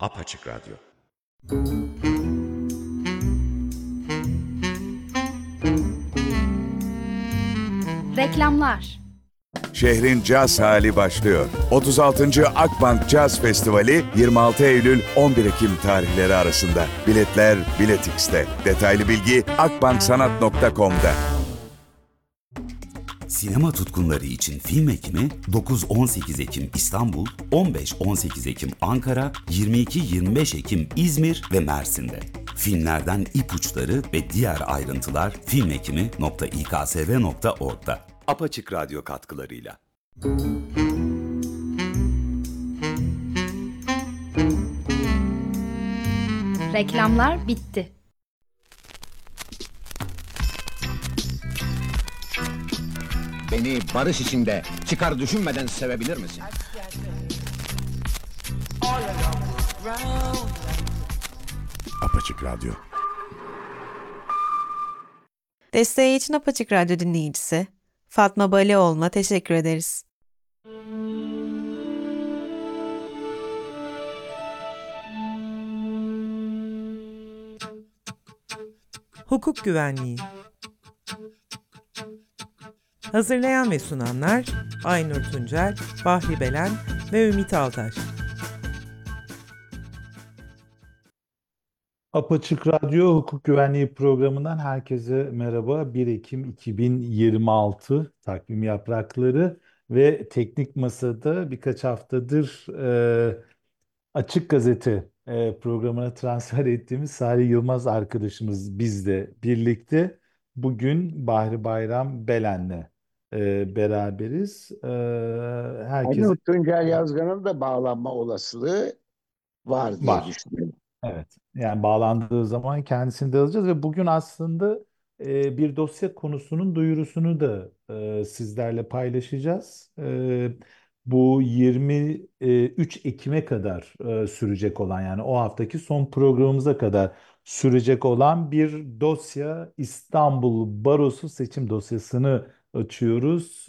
Apaçık Radyo. Reklamlar. Şehrin caz hali başlıyor. 36. Akbank Caz Festivali 26 Eylül 11 Ekim tarihleri arasında. Biletler Biletix'te. Detaylı bilgi akbanksanat.com'da. Sinema tutkunları için film ekimi 9-18 Ekim İstanbul, 15-18 Ekim Ankara, 22-25 Ekim İzmir ve Mersin'de. Filmlerden ipuçları ve diğer ayrıntılar filmekimi.iksv.org'da. Apaçık Radyo katkılarıyla. Reklamlar bitti. Beni barış içinde çıkar düşünmeden sevebilir misin? Apaçık Radyo. Desteği için Apaçık Radyo dinleyicisi Fatma Balioğlu'na teşekkür ederiz. Hukuk Güvenliği. Hazırlayan ve sunanlar Aynur Tuncel, Bahri Belen ve Ümit Altaş. Apaçık Radyo Hukuk Güvenliği programından herkese merhaba. 1 Ekim 2026 takvim yaprakları ve Teknik Masa'da birkaç haftadır Açık Gazete programına transfer ettiğimiz Salih Yılmaz arkadaşımız bizle birlikte. Bugün Bahri Bayram Belen'le beraberiz. Herkese Aynur Tuncel Yazgan'ın da bağlanma olasılığı var diye var. düşünüyorum. Evet. Yani bağlandığı zaman kendisini de alacağız ve bugün aslında bir dosya konusunun duyurusunu da sizlerle paylaşacağız. Bu 23 Ekim'e kadar sürecek olan, yani o haftaki son programımıza kadar sürecek olan bir dosya, İstanbul Barosu seçim dosyasını açıyoruz.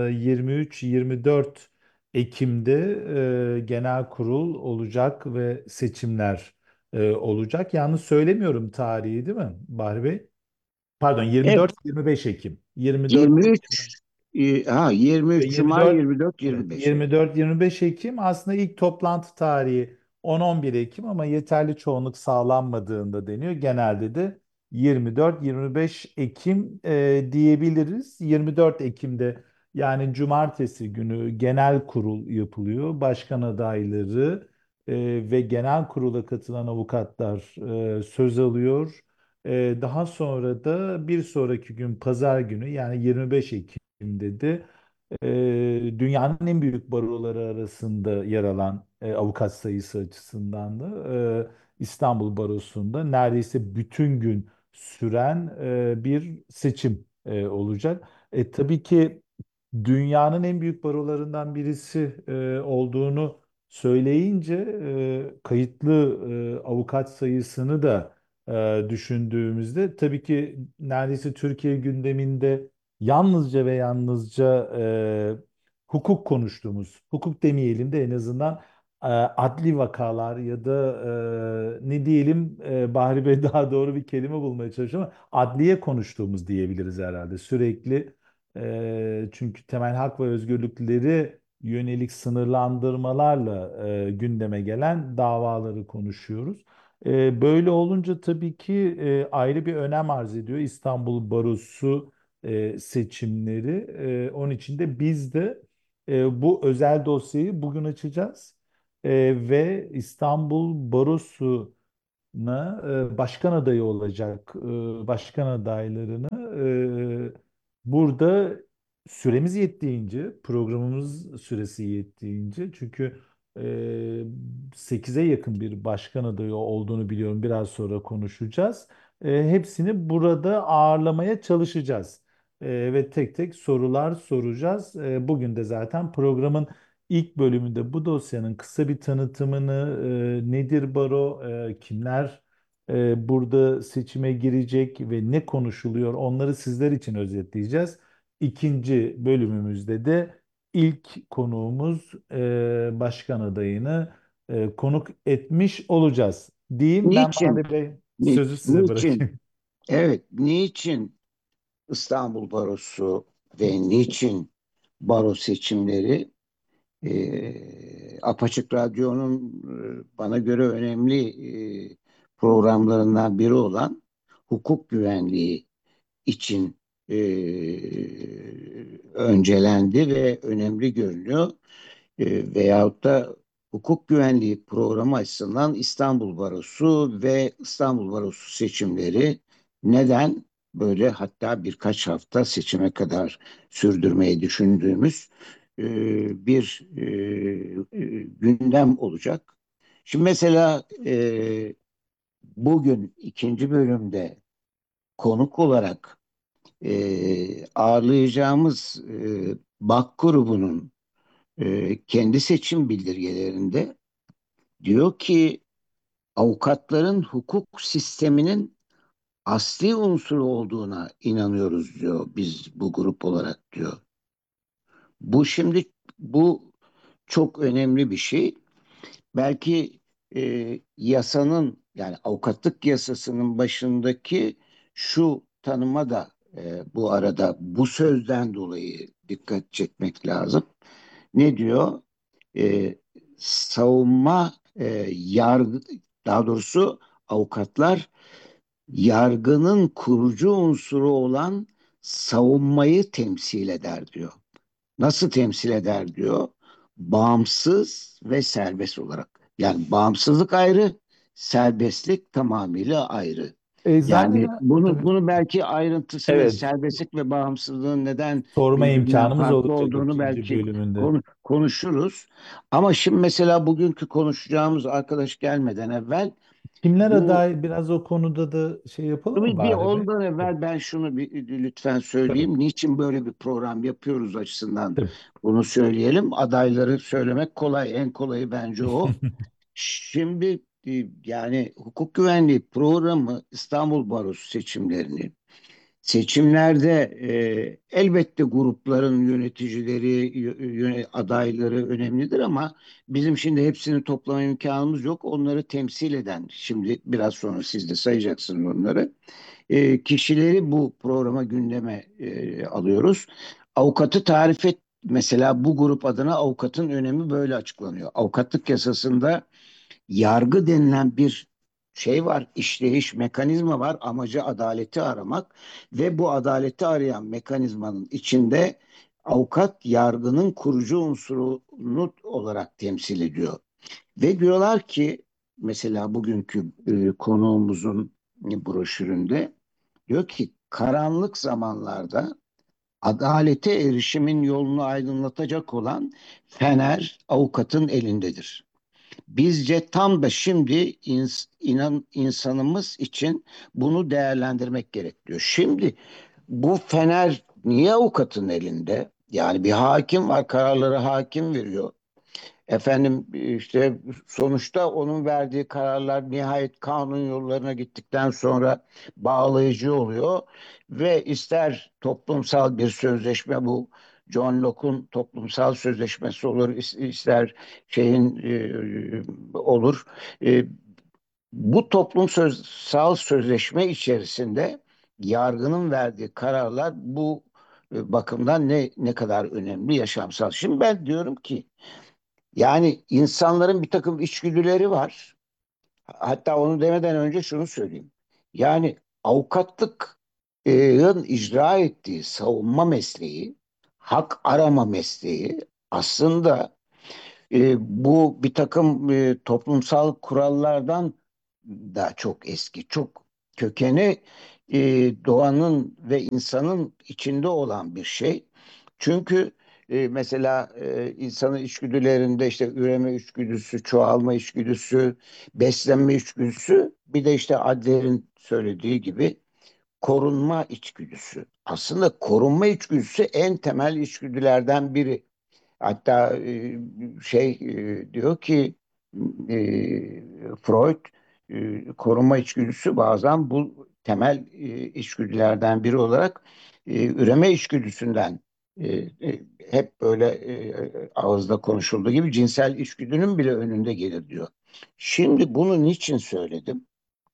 23-24 Ekim'de genel kurul olacak ve seçimler olacak. Yalnız söylemiyorum tarihi, değil mi Bahri Bey? Pardon, Evet, 24-25 Ekim. 24 23 23 Cuma 24 24 evet, 25 evet. 24-25 Ekim aslında ilk toplantı tarihi 10-11 Ekim ama yeterli çoğunluk sağlanmadığında deniyor. Genelde de 24-25 Ekim diyebiliriz. 24 Ekim'de, yani cumartesi günü genel kurul yapılıyor. Başkan adayları ve genel kurula katılan avukatlar söz alıyor. Daha sonra da bir sonraki gün pazar günü, yani 25 Ekim'de de dünyanın en büyük baroları arasında yer alan, avukat sayısı açısından da İstanbul Barosu'nda neredeyse bütün gün süren bir seçim olacak. Tabii ki dünyanın en büyük barolarından birisi olduğunu söyleyince kayıtlı avukat sayısını da düşündüğümüzde tabii ki neredeyse Türkiye gündeminde yalnızca ve yalnızca hukuk konuştuğumuz, hukuk demeyelim de en azından adli vakalar ya da ne diyelim, Bahri Bey daha doğru bir kelime bulmaya çalışıyor ama adliye konuştuğumuz diyebiliriz herhalde. Sürekli çünkü temel hak ve özgürlükleri yönelik sınırlandırmalarla gündeme gelen davaları konuşuyoruz. Böyle olunca tabii ki ayrı bir önem arz ediyor İstanbul Barosu seçimleri. Onun için de biz de bu özel dosyayı bugün açacağız. Ve İstanbul Barosu'na başkan adayı olacak başkan adaylarını burada süremiz yettiğince, programımız süresi yettiğince, çünkü 8'e yakın bir başkan adayı olduğunu biliyorum. Biraz sonra konuşacağız. Hepsini burada ağırlamaya çalışacağız. Ve tek tek sorular soracağız. Bugün de zaten programın ilk bölümünde bu dosyanın kısa bir tanıtımını, nedir baro, kimler burada seçime girecek ve ne konuşuluyor, onları sizler için özetleyeceğiz. İkinci bölümümüzde de ilk konuğumuz başkan adayını konuk etmiş olacağız diyeyim. Ben Niçin? Bahadır Bey sözü size Niçin? bırakayım. Evet, niçin İstanbul Barosu ve niçin baro seçimleri Apaçık Radyo'nun bana göre önemli programlarından biri olan hukuk güvenliği için e, öncelendi ve önemli görünüyor. Veyahut da hukuk güvenliği programı açısından İstanbul Barosu ve İstanbul Barosu seçimleri neden böyle hatta birkaç hafta seçime kadar sürdürmeyi düşündüğümüz bir gündem olacak. Şimdi mesela bugün ikinci bölümde konuk olarak ağırlayacağımız BAK grubunun kendi seçim bildirgelerinde diyor ki avukatların hukuk sisteminin asli unsuru olduğuna inanıyoruz diyor biz bu grup olarak diyor. Bu çok önemli bir şey. Belki yasanın yani avukatlık yasasının başındaki şu tanıma da bu arada bu sözden dolayı dikkat çekmek lazım. Ne diyor? E, savunma yargı daha doğrusu avukatlar yargının kurucu unsuru olan savunmayı temsil eder diyor. Nasıl temsil eder diyor? Bağımsız ve serbest olarak. Yani bağımsızlık ayrı, serbestlik tamamıyla ayrı. Yani Eczaneden bunu belki ayrıntısını evet, serbestlik ve bağımsızlığın neden sorma birbirinden imkanımız farklı olacak olduğunu ikinci belki bölümünde. konuşuruz. Ama şimdi mesela bugünkü konuşacağımız arkadaş gelmeden evvel Kimler bu aday, biraz o konuda da şey yapalım mı bir Bahri Bey? ondan Tabii, evvel ben şunu lütfen tabii, söyleyeyim. Niçin böyle bir program yapıyoruz açısından tabii. bunu söyleyelim. Adayları söylemek kolay. En kolayı bence o. Şimdi yani hukuk güvenliği programı İstanbul Barosu seçimlerde elbette grupların yöneticileri, adayları önemlidir ama bizim şimdi hepsini toplama imkanımız yok. Onları temsil eden, şimdi biraz sonra siz de sayacaksınız onları. Kişileri bu programa gündeme alıyoruz. Avukatı tarif et. Mesela bu grup adına avukatın önemi böyle açıklanıyor. Avukatlık yasasında yargı denilen bir şey var, işleyiş mekanizma var. Amacı adaleti aramak ve bu adaleti arayan mekanizmanın içinde avukat yargının kurucu unsurunu olarak temsil ediyor. Ve diyorlar ki mesela bugünkü konuğumuzun broşüründe diyor ki karanlık zamanlarda adalete erişimin yolunu aydınlatacak olan fener avukatın elindedir. Bizce tam da şimdi insanımız için bunu değerlendirmek gerekiyor. Şimdi bu fener niye avukatın elinde? Yani bir hakim var, kararları hakim veriyor. Efendim işte sonuçta onun verdiği kararlar nihayet kanun yollarına gittikten sonra bağlayıcı oluyor ve ister toplumsal bir sözleşme bu John Locke'un toplumsal sözleşmesi olur ister şeyin olur. E, bu toplumsal sözleşme içerisinde yargının verdiği kararlar bu bakımdan ne kadar önemli yaşamsal. Şimdi ben diyorum ki yani insanların bir takım içgüdüleri var. Hatta onu demeden önce şunu söyleyeyim. Yani avukatlıkın icra ettiği savunma mesleği, hak arama mesleği aslında bu bir takım toplumsal kurallardan da çok eski, çok kökeni e, doğanın ve insanın içinde olan bir şey. Çünkü mesela insanın içgüdülerinde işte üreme içgüdüsü, çoğalma içgüdüsü, beslenme içgüdüsü, bir de işte Adler'in söylediği gibi korunma içgüdüsü. Aslında korunma içgüdüsü en temel içgüdülerden biri. Hatta diyor ki Freud korunma içgüdüsü bazen bu temel içgüdülerden biri olarak üreme içgüdüsünden e, hep böyle ağızda konuşulduğu gibi cinsel içgüdünün bile önünde gelir diyor. Şimdi bunu niçin söyledim?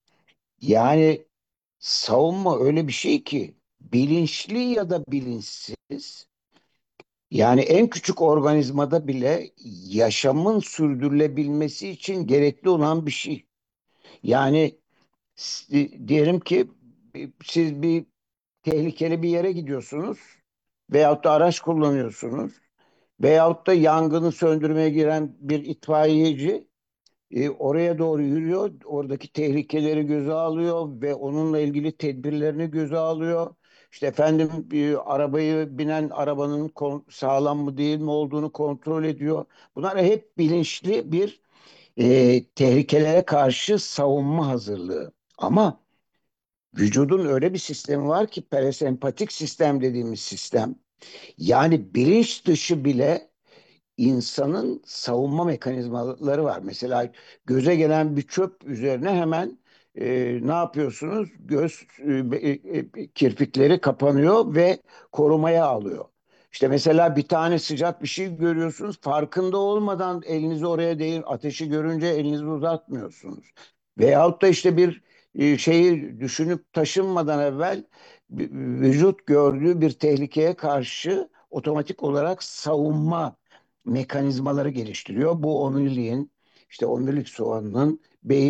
Yani savunma öyle bir şey ki bilinçli ya da bilinçsiz, yani en küçük organizmada bile yaşamın sürdürülebilmesi için gerekli olan bir şey. Yani diyelim ki siz bir tehlikeli bir yere gidiyorsunuz veyahut da araç kullanıyorsunuz veyahut da yangını söndürmeye giren bir itfaiyeci oraya doğru yürüyor, oradaki tehlikeleri göze alıyor ve onunla ilgili tedbirlerini göze alıyor. İşte efendim arabayı binen arabanın sağlam mı değil mi olduğunu kontrol ediyor. Bunlar hep bilinçli bir tehlikelere karşı savunma hazırlığı. Ama vücudun öyle bir sistemi var ki parasempatik sistem dediğimiz sistem. Yani bilinç dışı bile insanın savunma mekanizmaları var. Mesela göze gelen bir çöp üzerine hemen ne yapıyorsunuz? Göz kirpikleri kapanıyor ve korumaya alıyor. İşte mesela bir tane sıcak bir şey görüyorsunuz, farkında olmadan elinizi oraya değil, ateşi görünce elinizi uzatmıyorsunuz. Veyahut da işte bir şeyi düşünüp taşınmadan evvel vücut gördüğü bir tehlikeye karşı otomatik olarak savunma mekanizmaları geliştiriyor. Bu omuriliğin, işte omurilik soğanının,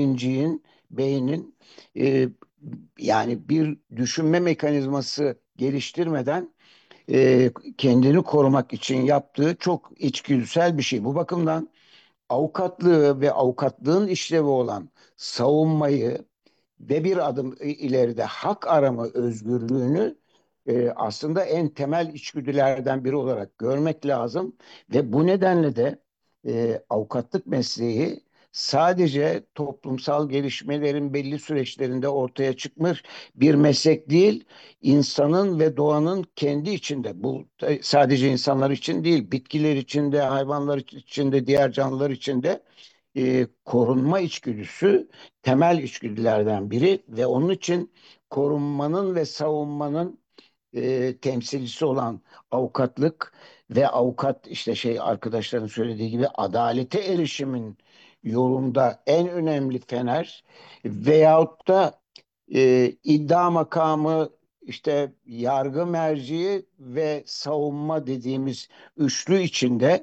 beynin e, yani bir düşünme mekanizması geliştirmeden kendini korumak için yaptığı çok içgüdüsel bir şey. Bu bakımdan avukatlığı ve avukatlığın işlevi olan savunmayı ve bir adım ileride hak arama özgürlüğünü aslında en temel içgüdülerden biri olarak görmek lazım ve bu nedenle de avukatlık mesleği sadece toplumsal gelişmelerin belli süreçlerinde ortaya çıkmış bir meslek değil, insanın ve doğanın kendi içinde, bu sadece insanlar için değil, bitkiler için de, hayvanlar için de, diğer canlılar için de korunma içgüdüsü temel içgüdülerden biri ve onun için korunmanın ve savunmanın temsilcisi olan avukatlık ve avukat işte şey arkadaşların söylediği gibi adalete erişimin yolunda en önemli fener veyahut da iddia makamı işte yargı merci ve savunma dediğimiz üçlü içinde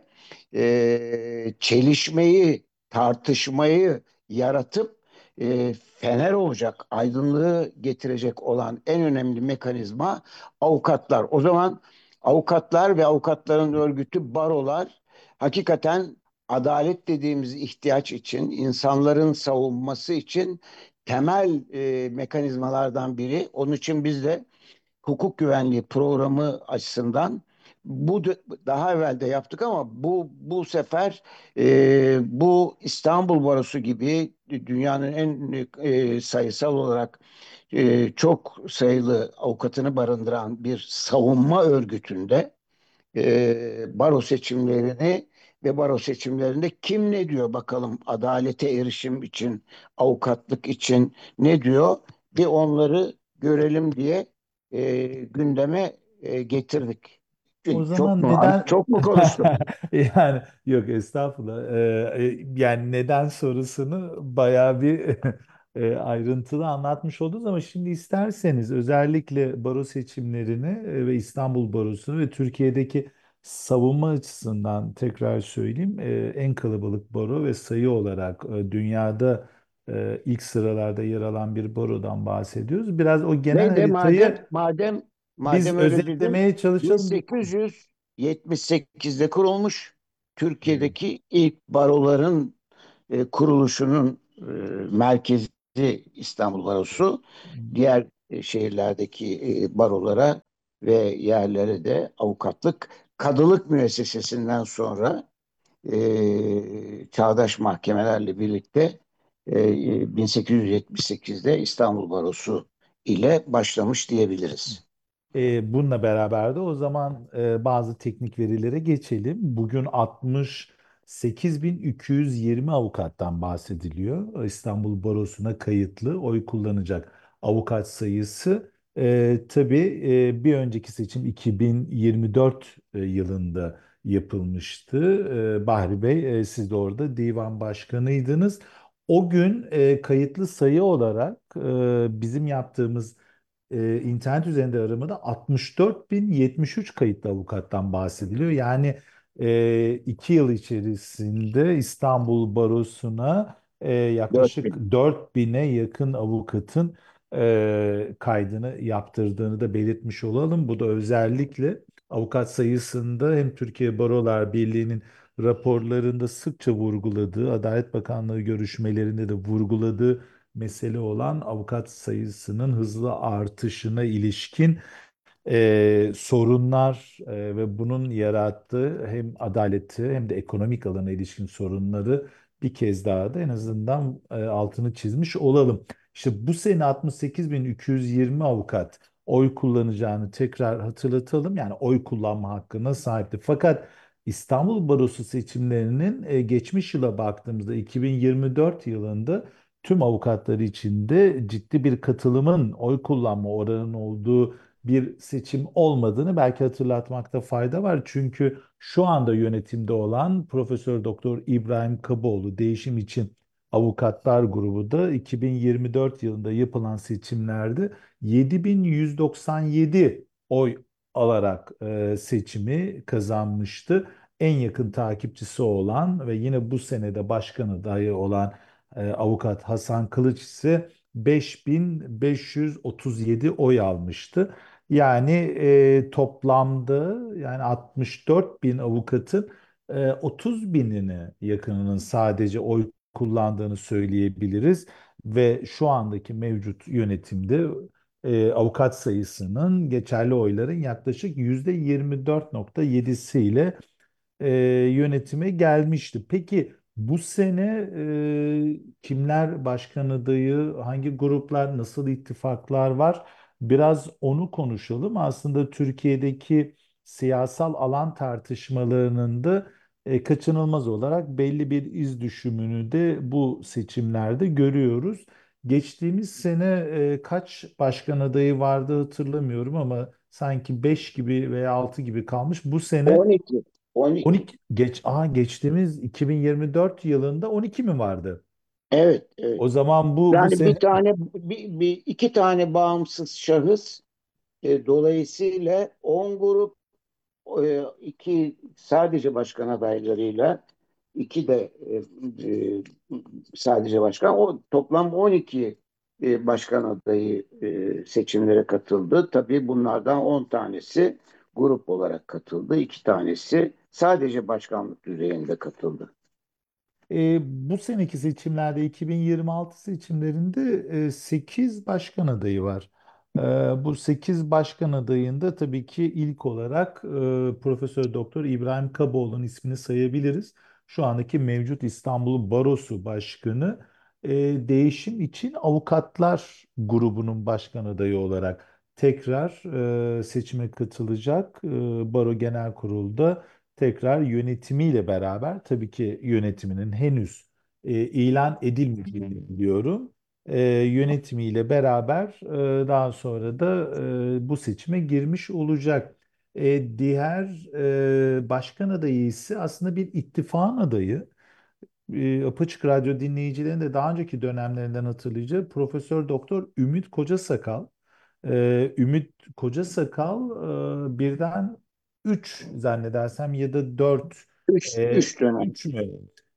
çelişmeyi, tartışmayı yaratıp fener olacak, aydınlığı getirecek olan en önemli mekanizma avukatlar. O zaman avukatlar ve avukatların örgütü barolar hakikaten adalet dediğimiz ihtiyaç için, insanların savunması için temel mekanizmalardan biri. Onun için biz de hukuk güvenliği programı açısından daha evvel de yaptık ama bu sefer bu İstanbul Barosu gibi dünyanın en sayısal olarak çok sayılı avukatını barındıran bir savunma örgütünde baro seçimlerini ve baro seçimlerinde kim ne diyor bakalım adalete erişim için, avukatlık için ne diyor bir onları görelim diye gündeme getirdik. O Çok zaman mu neden çok mu konuştum? yani yok estağfurullah. Yani neden sorusunu bayağı bir ayrıntılı anlatmış oldunuz ama şimdi isterseniz özellikle baro seçimlerini ve İstanbul Barosu'nu ve Türkiye'deki savunma açısından tekrar söyleyeyim. En kalabalık baro ve sayı olarak dünyada ilk sıralarda yer alan bir barodan bahsediyoruz. Biraz o genel Ve de haritayı madem biz öyle dedin, özetlemeye çalışalım. 1878'de kurulmuş Türkiye'deki ilk baroların kuruluşunun merkezi İstanbul Barosu. Diğer şehirlerdeki barolara ve yerlere de avukatlık, kadılık müessesesinden sonra çağdaş mahkemelerle birlikte 1878'de İstanbul Barosu ile başlamış diyebiliriz. Bununla beraber de o zaman bazı teknik verilere geçelim. Bugün 68.220 avukattan bahsediliyor. İstanbul Barosu'na kayıtlı oy kullanacak avukat sayısı Tabii bir önceki seçim 2024 yılında yapılmıştı. Bahri Bey, siz de orada divan başkanıydınız. O gün kayıtlı sayı olarak bizim yaptığımız internet üzerinde aramada 64.073 kayıtlı avukattan bahsediliyor. Yani 2 yıl içerisinde İstanbul Barosu'na yaklaşık 4000. 4.000'e yakın avukatın kaydını yaptırdığını da belirtmiş olalım. Bu da özellikle avukat sayısında hem Türkiye Barolar Birliği'nin raporlarında sıkça vurguladığı, Adalet Bakanlığı görüşmelerinde de vurguladığı mesele olan avukat sayısının hızlı artışına ilişkin sorunlar ve bunun yarattığı hem adaleti hem de ekonomik alana ilişkin sorunları bir kez daha da en azından altını çizmiş olalım. İşte bu sene 68.220 avukat oy kullanacağını tekrar hatırlatalım. Yani oy kullanma hakkına sahipti. Fakat İstanbul Barosu seçimlerinin geçmiş yıla baktığımızda 2024 yılında tüm avukatları içinde ciddi bir katılımın oy kullanma oranının olduğu bir seçim olmadığını belki hatırlatmakta fayda var. Çünkü şu anda yönetimde olan Profesör Doktor İbrahim Kaboğlu Değişim İçin Avukatlar Grubu da 2024 yılında yapılan seçimlerde 7.197 oy alarak seçimi kazanmıştı. En yakın takipçisi olan ve yine bu senede başkan adayı olan avukat Hasan Kılıç ise 5.537 oy almıştı. Yani toplamda yani 64 bin avukatın 30 binini yakınının sadece oy kullandığını söyleyebiliriz. Ve şu andaki mevcut yönetimde avukat sayısının geçerli oyların yaklaşık %24,7'siyle yönetime gelmişti. Peki bu sene kimler başkan adayı, hangi gruplar, nasıl ittifaklar var? Biraz onu konuşalım. Aslında Türkiye'deki siyasal alan tartışmalarının da kaçınılmaz olarak belli bir iz düşümünü de bu seçimlerde görüyoruz. Geçtiğimiz sene kaç başkan adayı vardı hatırlamıyorum ama sanki 5 gibi veya 6 gibi kalmış. Bu sene 12. 12. 12 geçtiğimiz 2024 yılında 12 mi vardı? Evet, evet. O zaman bu Yani sene iki tane bağımsız şahıs, dolayısıyla 10 grup, iki sadece başkan adaylarıyla, iki de e, sadece başkan, o toplam 12 başkan adayı seçimlere katıldı. Tabii bunlardan 10 tanesi grup olarak katıldı. İki tanesi sadece başkanlık düzeyinde katıldı. Bu seneki seçimlerde 2026 seçimlerinde 8 başkan adayı var. E, Bu 8 başkan adayında tabii ki ilk olarak Profesör Doktor İbrahim Kaboğlu'nun ismini sayabiliriz. Şu andaki mevcut İstanbul Barosu Başkanı değişim için avukatlar grubunun başkan adayı olarak tekrar seçime katılacak. Baro Genel Kurulu'da tekrar yönetimiyle beraber tabii ki yönetiminin henüz ilan edilmediğini biliyorum. Yönetimiyle beraber daha sonra da bu seçime girmiş olacak. Diğer başkan adayı ise aslında bir ittifakın adayı. Apaçık Radyo dinleyicilerin de daha önceki dönemlerinden hatırlayacağı Profesör Doktor Ümit Kocasakal. Ümit Kocasakal birden 3 zannedersem ya da 4 Üç dönem. 3 mü?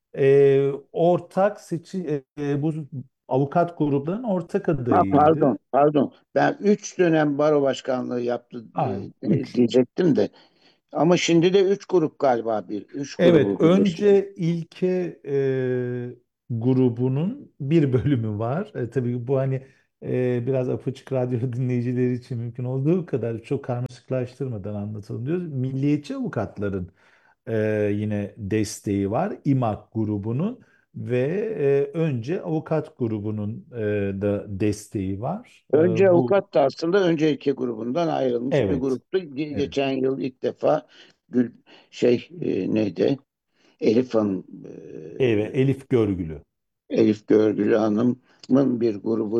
Ortak bu avukat gruplarının ortak Ha, adayıydı. pardon. Ben 3 dönem baro başkanlığı yaptı Ha, 3. diyecektim de. Ama şimdi de 3 grup galiba bir. Üç Evet, grubu birleştirdi. önce ilke grubunun bir bölümü var. Tabii bu hani biraz Apaçık Radyo dinleyicileri için mümkün olduğu kadar çok karmaşıklaştırmadan anlatalım diyoruz. Milliyetçi avukatların e, yine desteği var. İMAK grubunun ve önce avukat grubunun da desteği var. Önce Bu avukat da aslında önce iki grubundan ayrılmış bir evet, gruptu. evet, Geçen yıl ilk defa Gül neydi? Elif Hanım, evet, Elif Görgülü. Elif Görgülü Hanım'ın bir grubuyla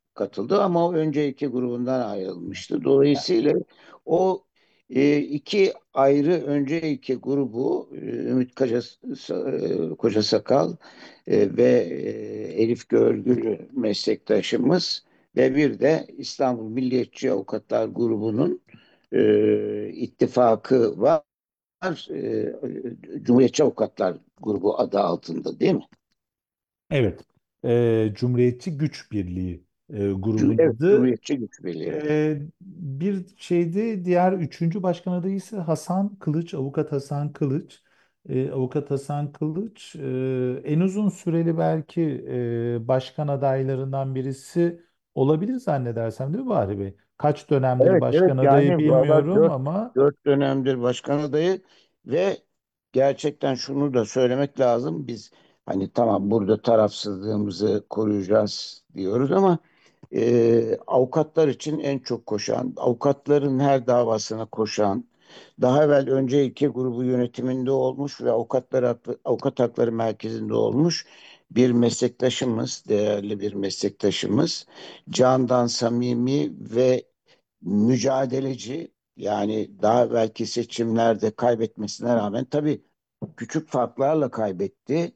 katıldı ama o önce iki grubundan ayrılmıştı. Dolayısıyla o iki ayrı önce iki grubu Ümit Kocasakal ve Elif Görgülü meslektaşımız ve bir de İstanbul Milliyetçi Avukatlar grubunun ittifakı var. Cumhuriyetçi Avukatlar grubu adı altında değil mi? Evet. Cumhuriyetçi Güç Birliği grubun Evet, adı. Cumhuriyetçi Güç Birliği. Evet. Bir şeydi, diğer üçüncü başkan adayı ise Hasan Kılıç, Avukat Hasan Kılıç. Avukat Hasan Kılıç en uzun süreli belki başkan adaylarından birisi olabilir zannedersem, değil mi Bahri Bey? Kaç dönemdir Evet, evet, başkan adayı yani valla bilmiyorum ama dört dönemdir başkan adayı ve gerçekten şunu da söylemek lazım. Biz hani tamam burada tarafsızlığımızı koruyacağız diyoruz ama avukatlar için en çok koşan, avukatların her davasına koşan, daha evvel önce iki grubu yönetiminde olmuş ve avukat hakları merkezinde olmuş bir meslektaşımız, değerli bir meslektaşımız, candan samimi ve mücadeleci, yani daha belki seçimlerde kaybetmesine rağmen tabii küçük farklarla kaybetti.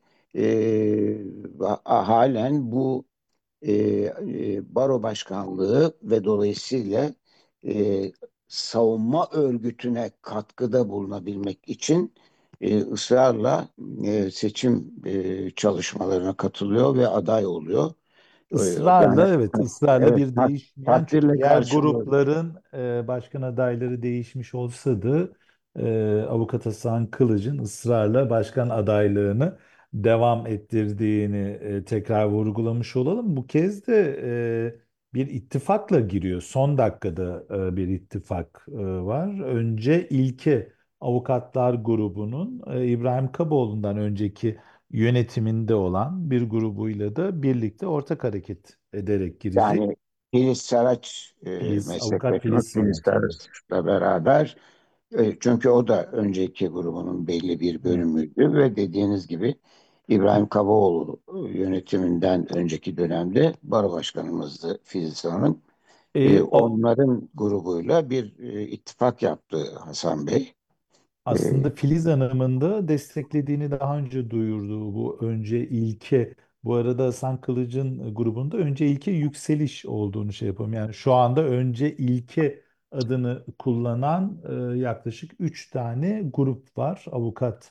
Halen bu baro başkanlığı ve dolayısıyla e, savunma örgütüne katkıda bulunabilmek için ısrarla seçim çalışmalarına katılıyor ve aday oluyor. Yani ısrarla, evet, ısrarla evet, bir değişmeyen, çünkü takdirle diğer karşılıyoruz. grupların başkan adayları değişmiş olsa da Avukat Hasan Kılıç'ın ısrarla başkan adaylığını devam ettirdiğini tekrar vurgulamış olalım. Bu kez de bir ittifakla giriyor. Son dakikada bir ittifak var. Önce ilke Avukatlar grubunun İbrahim Kaboğlu'ndan önceki yönetiminde olan bir grubuyla da birlikte ortak hareket ederek girecek. Yani Filiz Saraç Avukat meslektaşımız Filiz Filiz Saraç, evet. Saraç'la beraber çünkü o da önceki grubunun belli bir Evet. bölümüydü ve dediğiniz gibi İbrahim Kaboğlu yönetiminden önceki dönemde baro başkanımızdı Filiz Hanım. O Onların grubuyla bir ittifak yaptı Hasan Bey. E, aslında Filiz Hanım'ın da desteklediğini daha önce duyurduğu bu önce ilke, bu arada Hasan Kılıç'ın grubunda önce ilke yükseliş olduğunu şey yapalım. Yani şu anda önce ilke adını kullanan yaklaşık 3 tane grup var. Avukat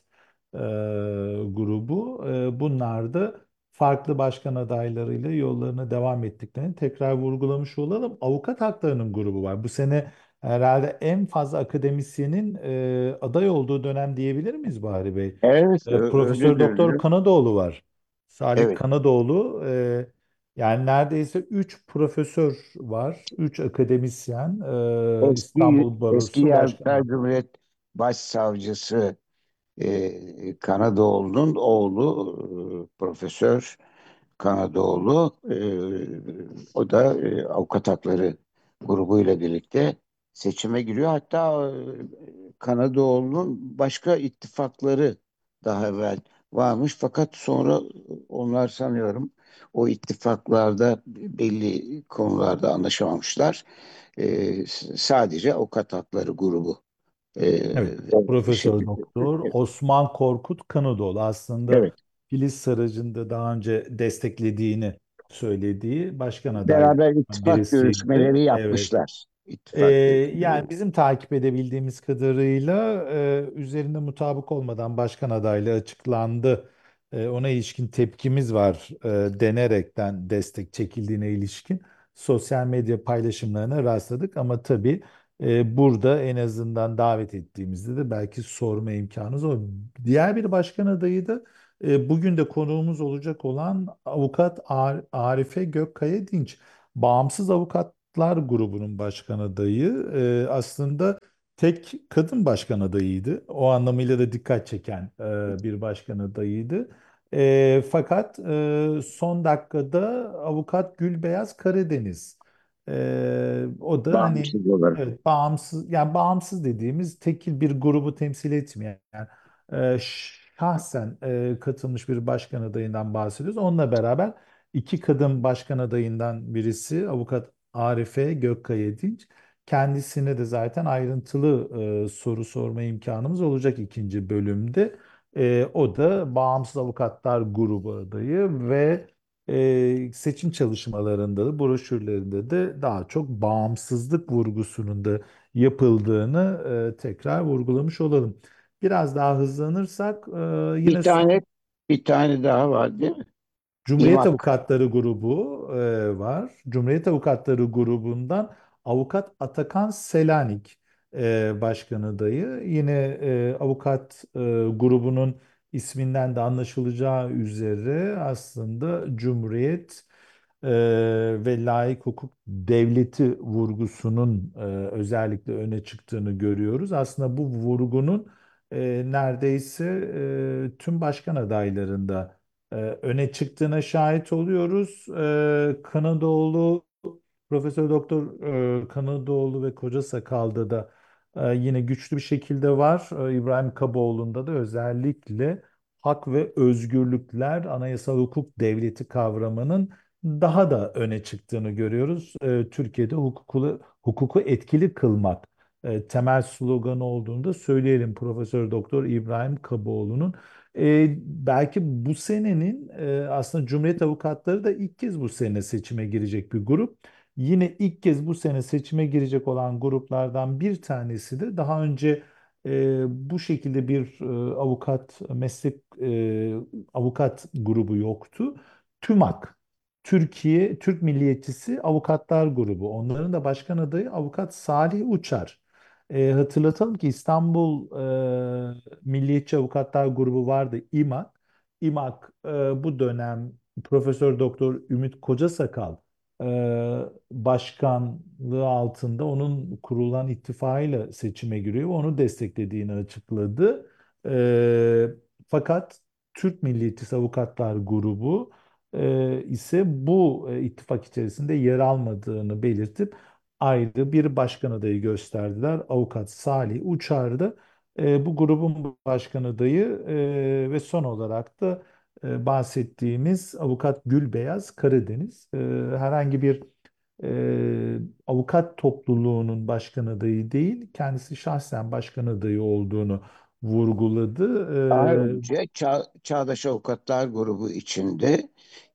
grubu. Bunlar da farklı başkan adaylarıyla yollarına devam ettiklerini tekrar vurgulamış olalım. Avukat haklarının grubu var. Bu sene herhalde en fazla akademisyenin aday olduğu dönem diyebilir miyiz Bahri Bey? evet, öyle Profesör Doktor görünüyor. Kanadoğlu var. Salih Evet, Kanadoğlu, yani neredeyse 3 profesör var, 3 akademisyen, İstanbul eski Barosu Yargıtay Başkanı. Cumhuriyet Başsavcısı Kanadoğlu'nun oğlu Profesör Kanadoğlu, o da avukat hakları grubuyla birlikte seçime giriyor. Hatta Kanadoğlu'nun başka ittifakları daha evvel varmış fakat sonra onlar sanıyorum o ittifaklarda belli konularda anlaşamamışlar. Sadece avukat hakları grubu Evet, ve Profesör şekilde. Doktor Osman Korkut Kanıdoğlu aslında Evet. Filiz Sarıcı'nın da daha önce desteklediğini söylediği başkan Beraber adaylarından ittifak birisiydi. görüşmeleri Evet. yapmışlar. Ee, İttifak Yani görüşmeleri. bizim takip edebildiğimiz kadarıyla üzerinde mutabık olmadan başkan adaylığı açıklandı. Ona ilişkin tepkimiz var denerekten destek çekildiğine ilişkin sosyal medya paylaşımlarına rastladık. Ama tabii burada en azından davet ettiğimizde de belki sorma imkanımız o. Diğer bir başkan adayı da bugün de konuğumuz olacak olan avukat Arife Gökkaya Dinç. Bağımsız Avukatlar grubunun başkan adayı, aslında tek kadın başkan adayıydı. O anlamıyla da dikkat çeken bir başkan adayıydı. Fakat son dakikada avukat Gülbeyaz Karadeniz, o da hani, Bağımsız olarak. evet, bağımsız, yani bağımsız dediğimiz tekil bir grubu temsil etmeyen, yani şahsen katılmış bir başkan adayından bahsediyoruz. Onunla beraber İki kadın başkan adayından birisi avukat Arife Gökkaya Dinç. Kendisine de zaten ayrıntılı soru sorma imkanımız olacak ikinci bölümde. O da Bağımsız Avukatlar Grubu adayı ve seçim çalışmalarında da broşürlerinde de daha çok bağımsızlık vurgusunun da yapıldığını tekrar vurgulamış olalım. Biraz daha hızlanırsak Bir yine tane son bir tane daha var değil mi? Cumhuriyet İmak. Avukatları grubu var. Cumhuriyet Avukatları grubundan avukat Atakan Selanik başkan adayı. Yine avukat grubunun isminden de anlaşılacağı üzere aslında Cumhuriyet e, ve layık hukuk devleti vurgusunun özellikle öne çıktığını görüyoruz. Aslında bu vurgunun neredeyse tüm başkan adaylarında öne çıktığına şahit oluyoruz. Kanadoğlu, Profesör Doktor Kanadoğlu ve Koca Sakal'da da yine güçlü bir şekilde var. İbrahim Kaboğlu'nda da özellikle hak ve özgürlükler, anayasal hukuk devleti kavramının daha da öne çıktığını görüyoruz. Türkiye'de hukuku etkili kılmak temel sloganı olduğunu da söyleyelim Profesör Doktor İbrahim Kaboğlu'nun. Belki bu senenin aslında Cumhuriyet Avukatları da ilk kez bu sene seçime girecek bir grup. Yine ilk kez bu sene seçime girecek olan gruplardan bir tanesi de daha önce bu şekilde bir avukat grubu yoktu. TÜMAK, Türk Milliyetçisi Avukatlar Grubu. Onların da başkan adayı Avukat Salih Uçar. Hatırlatalım ki İstanbul Milliyetçi Avukatlar Grubu vardı, İMAK. İMAK bu dönem Profesör Doktor Ümit Kocasakal başkanlığı altında onun kurulan ittifakıyla seçime giriyor ve onu desteklediğini açıkladı. E, Fakat Türk Milliyetçisi Avukatlar Grubu ise bu ittifak içerisinde yer almadığını belirtip ayrı bir başkan adayı gösterdiler. Avukat Salih Uçar'dı. Bu grubun başkan adayı ve son olarak da bahsettiğimiz avukat Gülbeyaz Karadeniz. Herhangi bir avukat topluluğunun başkan adayı değil, kendisi şahsen başkan adayı olduğunu vurguladı. Daha önce Çağdaş Avukatlar Grubu içinde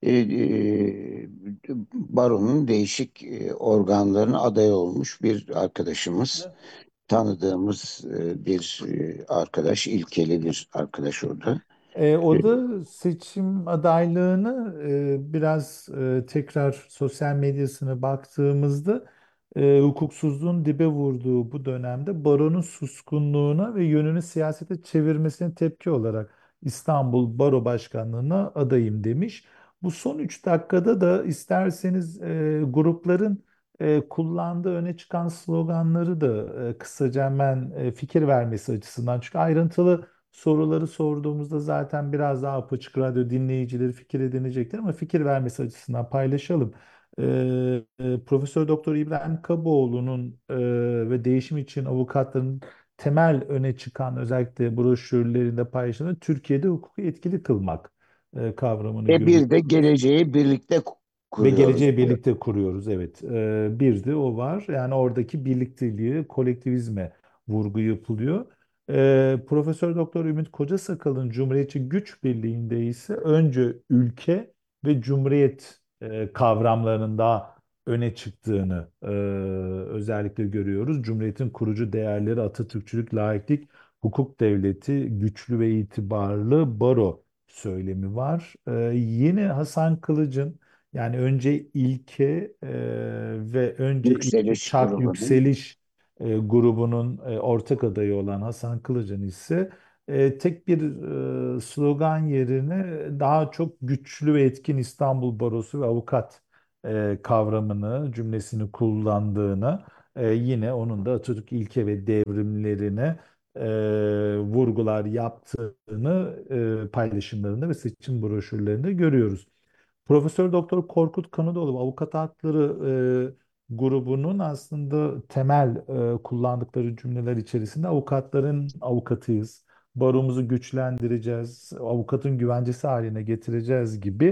baronun değişik organlarına aday olmuş bir arkadaşımız, tanıdığımız bir arkadaş, ilkeli bir arkadaş o da. O da seçim adaylığını biraz tekrar sosyal medyasına baktığımızda hukuksuzluğun dibe vurduğu bu dönemde baronun suskunluğuna ve yönünü siyasete çevirmesine tepki olarak İstanbul Baro Başkanlığı'na adayım demiş. Bu son 3 dakikada da isterseniz grupların kullandığı öne çıkan sloganları da kısaca hemen fikir vermesi açısından, çünkü ayrıntılı soruları sorduğumuzda zaten biraz daha Apaçık Radyo dinleyicileri fikir edinecektir ama fikir vermesi açısından paylaşalım. Profesör Doktor İbrahim Kaboğlu'nun ve Değişim için Avukatların temel öne çıkan özellikle broşürlerinde paylaşılan Türkiye'de hukuku etkili kılmak kavramını Ve görüyoruz. bir de geleceği birlikte Ve kuruyoruz geleceği diyor. birlikte kuruyoruz, evet. Bir de o var. Yani oradaki birlikteliği, kolektivizme vurgu yapılıyor. Profesör Doktor Ümit Kocasakal'ın Cumhuriyetçi Güç Birliği'nde ise önce ülke ve cumhuriyet kavramlarının daha öne çıktığını özellikle görüyoruz. Cumhuriyetin kurucu değerleri Atatürkçülük, laiklik, hukuk devleti, güçlü ve itibarlı baro söylemi var. Yine Hasan Kılıç'ın, yani önce ilke ve önce ilke Yükseliş Çark grubunun. Yükseliş grubunun ortak adayı olan Hasan Kılıç'ın ise tek bir slogan yerine daha çok güçlü ve etkin İstanbul Barosu ve avukat kavramını, cümlesini kullandığını, yine onun da Atatürk ilke ve devrimlerine vurgular yaptığını paylaşımlarında ve seçim broşürlerinde görüyoruz. Profesör Doktor Korkut Kanıdoğlu Avukat Hakları grubunun aslında temel kullandıkları cümleler içerisinde avukatların avukatıyız, baromuzu güçlendireceğiz, avukatın güvencesi haline getireceğiz gibi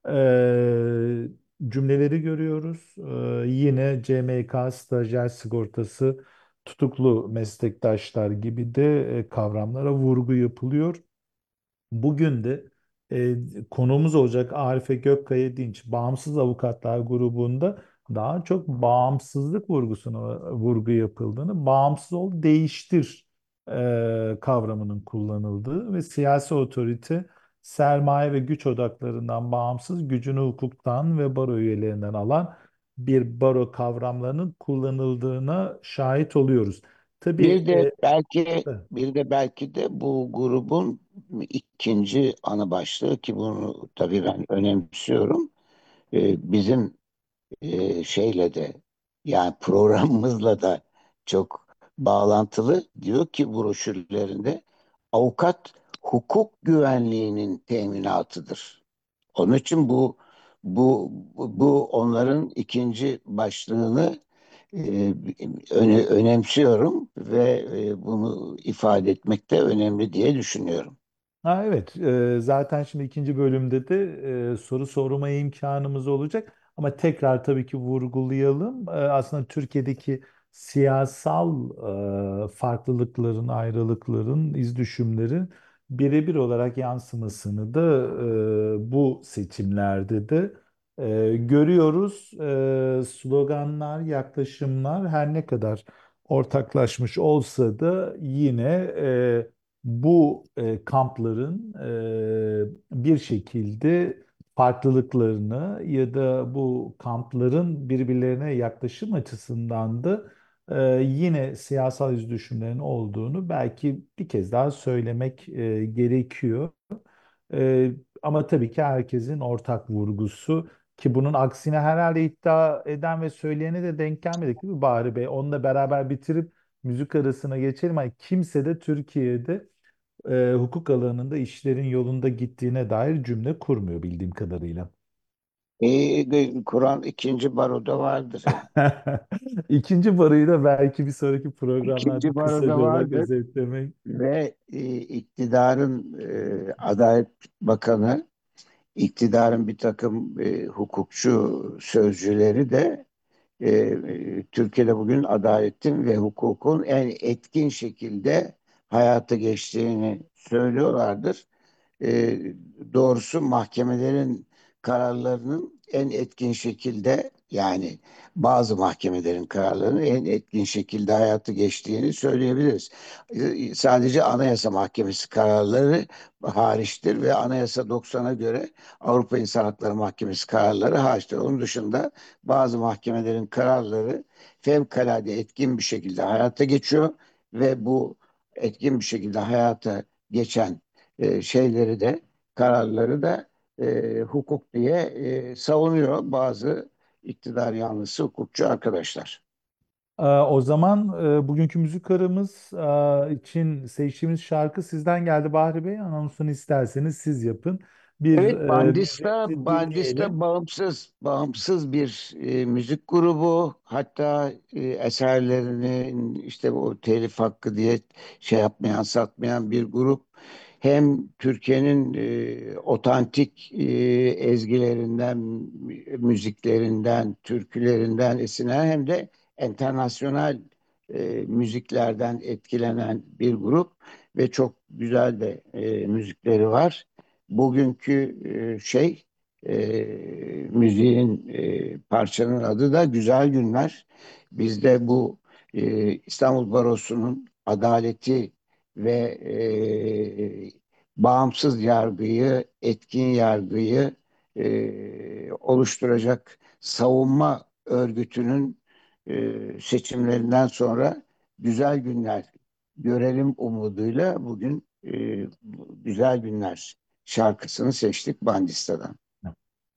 Cümleleri görüyoruz. Yine CMK, stajyer sigortası, tutuklu meslektaşlar gibi de kavramlara vurgu yapılıyor. Bugün de e, konuğumuz olacak Arife Gökkaya Dinç, Bağımsız Avukatlar grubunda daha çok bağımsızlık vurgusuna vurgu yapıldığını, bağımsız ol, değiştir kavramının kullanıldığı ve siyasi otorite sermaye ve güç odaklarından bağımsız, gücünü hukuktan ve baro üyelerinden alan bir baro kavramlarının kullanıldığına şahit oluyoruz. Tabii Bir de belki bir de belki de bu grubun ikinci ana başlığı, ki bunu tabii ben önemsiyorum. Bizim şeyle de, yani programımızla da çok bağlantılı. Diyor ki broşürlerinde, avukat hukuk güvenliğinin teminatıdır. Onun için bu onların ikinci başlığını e, önemsiyorum ve bunu ifade etmek de önemli diye düşünüyorum. Ha, evet. Zaten şimdi ikinci bölümde de soru sorma imkanımız olacak. Ama tekrar tabii ki vurgulayalım. Aslında Türkiye'deki siyasal farklılıkların, ayrılıkların, iz düşümlerin birebir olarak yansımasını da bu seçimlerde de görüyoruz. Sloganlar, yaklaşımlar her ne kadar ortaklaşmış olsa da yine bu kampların bir şekilde farklılıklarını ya da bu kampların birbirlerine yaklaşım açısından da yine siyasal yüzleşimlerin olduğunu belki bir kez daha söylemek gerekiyor. E, Ama tabii ki herkesin ortak vurgusu, ki bunun aksine herhalde iddia eden ve söyleyene de denk gelmedik değil mi Bahri Bey? Onunla beraber bitirip müzik arasına geçelim. Hani kimse de Türkiye'de hukuk alanında işlerin yolunda gittiğine dair cümle kurmuyor bildiğim kadarıyla. Kur'an ikinci baroda vardır yani. İkinci barıyı da belki bir sonraki programlarda İkinci baroda kısaca olarak vardır özetlemek. ve iktidarın Adalet Bakanı, iktidarın bir takım hukukçu sözcüleri de Türkiye'de bugün adaletin ve hukukun en etkin şekilde hayata geçtiğini söylüyorlardır. E, Doğrusu mahkemelerin kararlarının en etkin şekilde, yani bazı mahkemelerin kararlarının en etkin şekilde hayata geçtiğini söyleyebiliriz. Sadece Anayasa Mahkemesi kararları hariçtir ve Anayasa 90'a göre Avrupa İnsan Hakları Mahkemesi kararları hariçtir. Onun dışında bazı mahkemelerin kararları fevkalade etkin bir şekilde hayata geçiyor ve bu etkin bir şekilde hayata geçen şeyleri de, kararları da hukuk diye savunuyor bazı iktidar yanlısı hukukçu arkadaşlar. O zaman bugünkü müzik aramız için seçtiğimiz şarkı sizden geldi Bahri Bey. Anonsunu isterseniz siz yapın. Bir Evet, müzikte dinleyelim. bağımsız bir müzik grubu. Hatta eserlerinin işte o telif hakkı diye şey yapmayan, satmayan bir grup. Hem Türkiye'nin otantik ezgilerinden, müziklerinden, türkülerinden esinlenen, hem de internasyonal müziklerden etkilenen bir grup ve çok güzel de müzikleri var. Bugünkü müziğin, parçanın adı da Güzel Günler. Biz de bu İstanbul Barosu'nun adaleti ve bağımsız yargıyı, etkin yargıyı oluşturacak savunma örgütünün seçimlerinden sonra güzel günler görelim umuduyla bugün Güzel Günler şarkısını seçtik Bandista'dan.